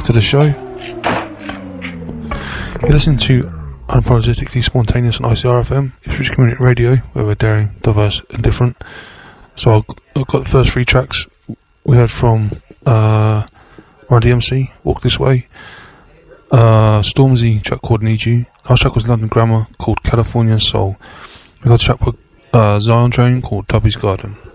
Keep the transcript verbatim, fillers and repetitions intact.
welcome to the show. You're listening to Unapologetically Spontaneous on I C R F M, Ipswich Community Radio, where we're daring, diverse and different. So I've I've got the first three tracks we heard from uh, Run D M C, Walk This Way, uh, Stormzy, track called Need You. Last track was London Grammar, called California Soul. We got a track with uh, Zion Train called Tubby's Garden.